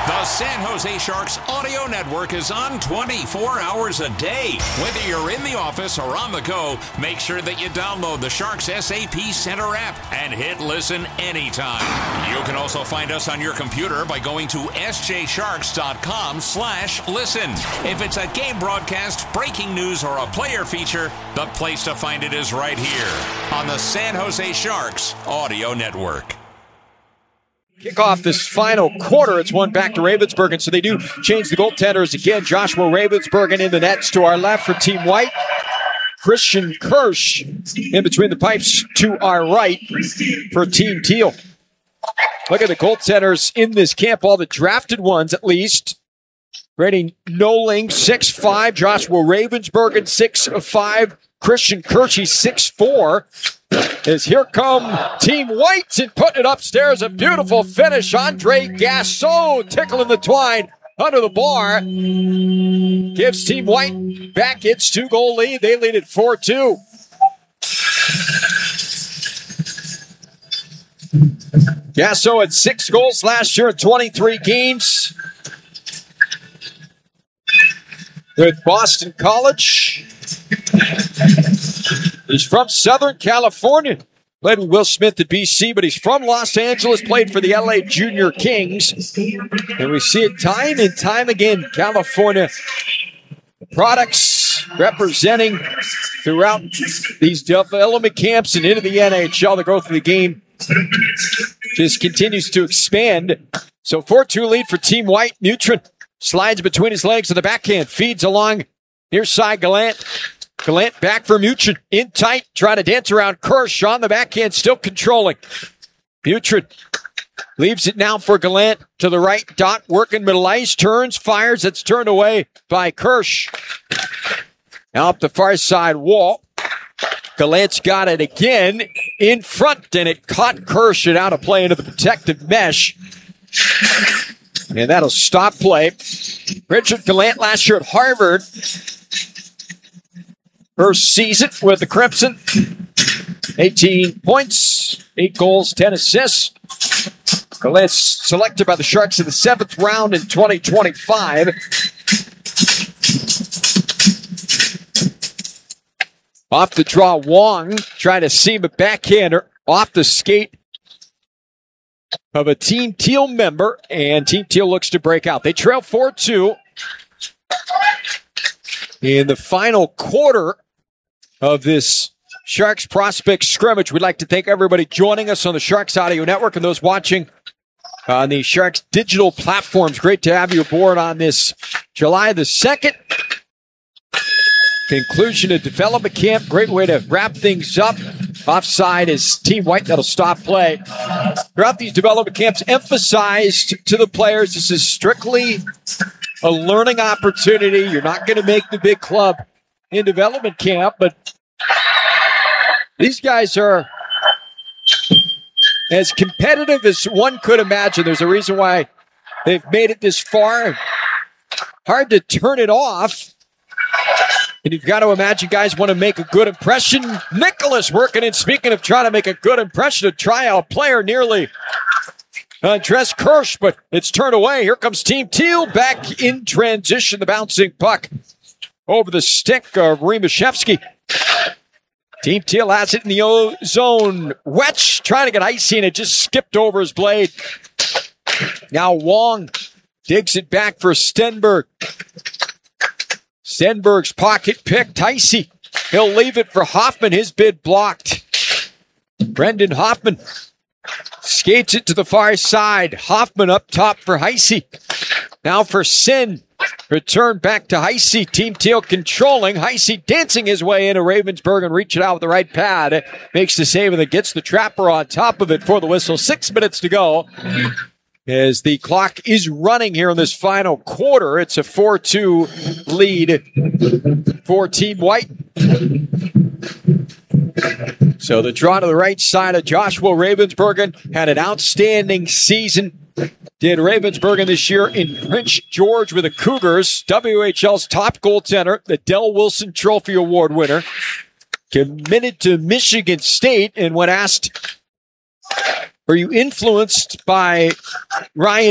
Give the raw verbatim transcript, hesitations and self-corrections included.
The San Jose Sharks audio network is on twenty-four hours a day. Whether you're in the office or on the go, make sure that you download the Sharks S A P Center app and hit listen anytime. You can also find us on your computer by going to s j sharks dot com slash listen. If it's a game broadcast, breaking news, or a player feature, the place to find it is right here on the San Jose Sharks audio network. Kick off this final quarter. It's one back to Ravensburgen, so they do change the goaltenders again. Joshua Ravensburgen in the nets to our left for Team White. Christian Kirsch in between the pipes to our right for Team Teal. Look at the goaltenders in this camp, all the drafted ones at least. Brady Noling, six five. Joshua Ravensburgen, six five. Christian Kirsch, six four. As here come Team White and putting it upstairs. A beautiful finish. Andre Gasso tickling the twine under the bar. Gives Team White back its two-goal lead. They lead it four two. Gasso had six goals last year in twenty-three games with Boston College. He's from Southern California. Played with Will Smith at B C, but he's from Los Angeles, played for the L A Junior Kings. And we see it time and time again. California products representing throughout these development camps and into the N H L. The growth of the game just continues to expand. So four two lead for Team White. Mutrin slides between his legs on the backhand, feeds along near side Gallant. Gallant back for Mutrin. In tight, trying to dance around Kirsch on the backhand, still controlling. Mutrin leaves it now for Gallant to the right. Dot working middle ice, turns, fires. It's turned away by Kirsch. Now up the far side wall. Gallant's got it again in front, and it caught Kirsch and out of play into the protective mesh. And that'll stop play. Richard Gallant last year at Harvard. First season with the Crimson. eighteen points, eight goals, ten assists. Gallant's selected by the Sharks in the seventh round in twenty twenty-five. Off the draw, Wong trying to seam a backhander off the skate of a Team Teal member, and Team Teal looks to break out. They trail four two in the final quarter of this Sharks prospect scrimmage. We'd like to thank everybody joining us on the Sharks Audio Network and those watching on the Sharks digital platforms. Great to have you aboard on this July the second. Conclusion of development camp. Great way to wrap things up. Offside is Team White. That'll stop play. Throughout these development camps, emphasized to the players, this is strictly a learning opportunity. You're not going to make the big club in development camp, but these guys are as competitive as one could imagine. There's a reason why they've made it this far. Hard to turn it off. And you've got to imagine guys want to make a good impression. Nicholas working in. Speaking of trying to make a good impression, a tryout player nearly Andres Kirsch, but it's turned away. Here comes Team Teal back in transition. The bouncing puck over the stick of Rimashevsky. Team Teal has it in the O zone. Wetch trying to get icy, and it just skipped over his blade. Now Wong digs it back for Stenberg. Stenberg's pocket pick. Ticey. He'll leave it for Hoffman. His bid blocked. Brendan Hoffman skates it to the far side. Hoffman up top for Heisey. Now for Sin. Return back to Heisey. Team Teal controlling. Heisey dancing his way into Ravensburg and reaching out with the right pad. Makes the save and then gets the trapper on top of it for the whistle. Six minutes to go as the clock is running here in this final quarter. It's a four two lead for Team White. So the draw to the right side of Joshua Ravensburgen had an outstanding season. Did Ravensburgen this year in Prince George with the Cougars, W H L's top goaltender, the Del Wilson Trophy Award winner, committed to Michigan State, and when asked, were you influenced by Ryan